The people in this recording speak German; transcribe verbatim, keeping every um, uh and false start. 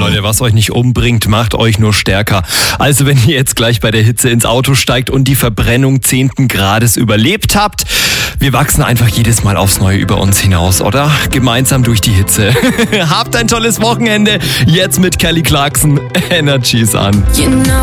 Leute, was euch nicht umbringt, macht euch nur stärker. Also wenn ihr jetzt gleich bei der Hitze ins Auto steigt und die Verbrennung zehnten Grades überlebt habt, wir wachsen einfach jedes Mal aufs Neue über uns hinaus, oder? Gemeinsam durch die Hitze. Habt ein tolles Wochenende. Jetzt mit Kelly Clarkson. Energies an. You know